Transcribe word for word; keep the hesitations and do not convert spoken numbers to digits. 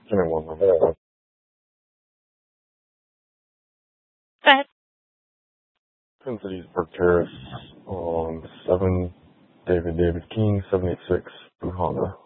Give me one moment. Go ahead. Twin Cities, Park Terrace, on seven David David King, seven eight six, Blue Honda.